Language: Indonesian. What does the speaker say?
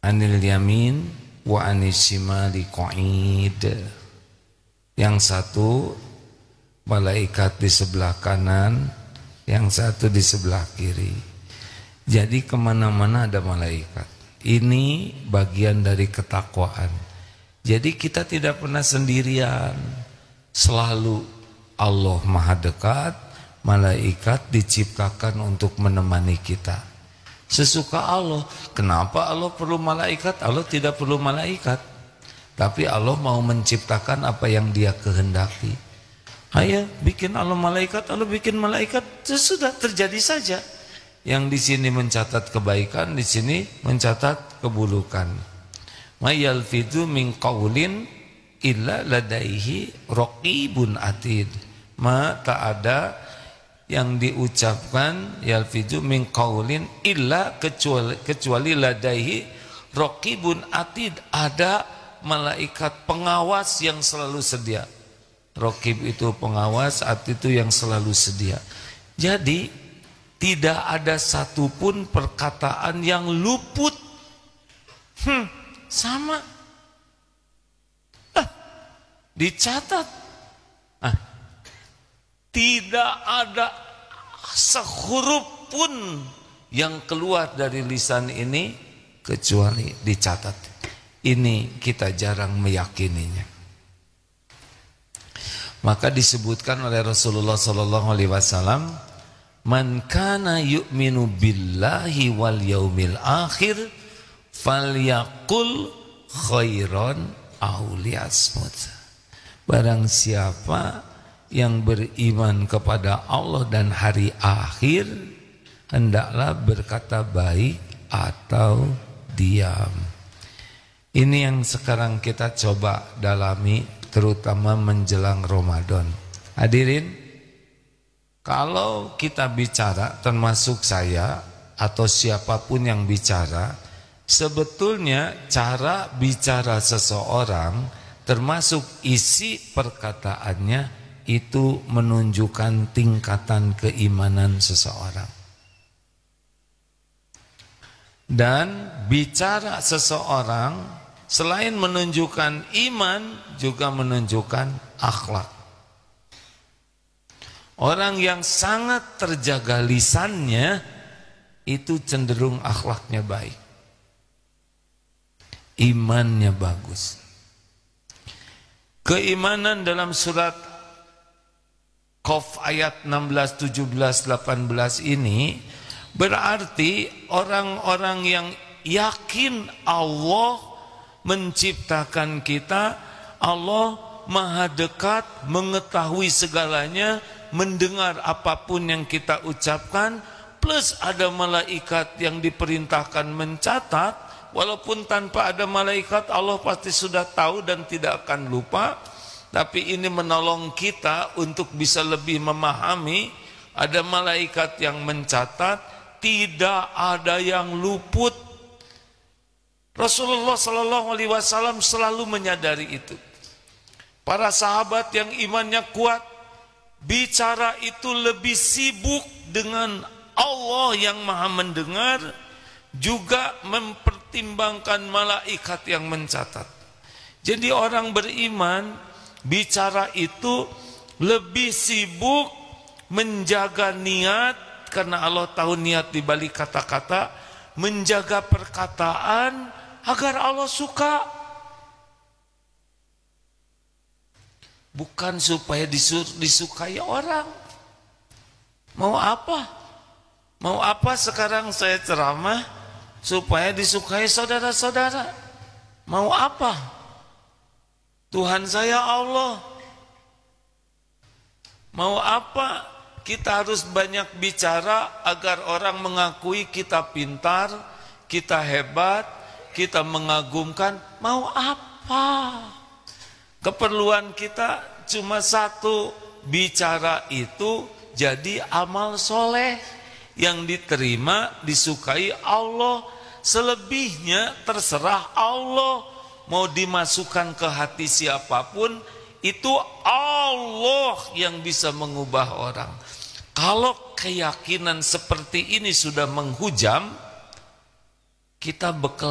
anil yamin wa anisimali qa'id. Yang satu malaikat di sebelah kanan, yang satu di sebelah kiri. Jadi kemana-mana ada malaikat. Ini bagian dari ketakwaan. Jadi kita tidak pernah sendirian. Selalu Allah Maha dekat, malaikat diciptakan untuk menemani kita. Sesuka Allah. Kenapa Allah perlu malaikat? Allah tidak perlu malaikat. Tapi Allah mau menciptakan apa yang Dia kehendaki. Ayo bikin Allah malaikat, Allah bikin malaikat, sudah terjadi saja. Yang di sini mencatat kebaikan, di sini mencatat keburukan. May yalfidu min qaulin illa ladaihi raqibun atid. Tak ada yang diucapkan yalfidu min qaulin illa kecuali ladaihi raqibun atid, ada malaikat pengawas yang selalu sedia. Raqib itu pengawas, atid itu yang selalu sedia. Jadi tidak ada satupun perkataan yang luput. Sama. Dicatat. Tidak ada sehuruf pun yang keluar dari lisan ini kecuali dicatat. Ini kita jarang meyakininya. Maka disebutkan oleh Rasulullah SAW, man kana yu'minu billahi wal yaumil akhir falyaqul khairan aw liyasmut. Barang siapa yang beriman kepada Allah dan hari akhir, hendaklah berkata baik atau diam. Ini yang sekarang kita coba dalami, terutama menjelang Ramadan. Hadirin, kalau kita bicara, termasuk saya atau siapapun yang bicara, sebetulnya cara bicara seseorang termasuk isi perkataannya itu menunjukkan tingkatan keimanan seseorang. Dan bicara seseorang selain menunjukkan iman juga menunjukkan akhlak. Orang yang sangat terjaga lisannya itu cenderung akhlaknya baik, imannya bagus. Keimanan dalam surat Qaf ayat 16, 17, 18 ini berarti orang-orang yang yakin Allah menciptakan kita, Allah Maha dekat, mengetahui segalanya, mendengar apapun yang kita ucapkan, plus ada malaikat yang diperintahkan mencatat. Walaupun tanpa ada malaikat Allah pasti sudah tahu dan tidak akan lupa. Tapi ini menolong kita untuk bisa lebih memahami. Ada malaikat yang mencatat, tidak ada yang luput. Rasulullah SAW selalu menyadari itu. Para sahabat yang imannya kuat, bicara itu lebih sibuk dengan Allah yang Maha mendengar, juga mempertimbangkan malaikat yang mencatat. Jadi orang beriman bicara itu lebih sibuk menjaga niat, karena Allah tahu niat di balik kata-kata, menjaga perkataan agar Allah suka. Bukan supaya disukai orang. Mau apa? Mau apa sekarang saya ceramah supaya disukai saudara-saudara? Mau apa? Tuhan saya Allah. Mau apa? Kita harus banyak bicara agar orang mengakui kita pintar, kita hebat, kita mengagumkan. Mau apa? Keperluan kita cuma satu, bicara itu jadi amal soleh yang diterima, disukai Allah. Selebihnya terserah Allah. Mau dimasukkan ke hati siapapun, itu Allah yang bisa mengubah orang. Kalau keyakinan seperti ini sudah menghujam, kita bekal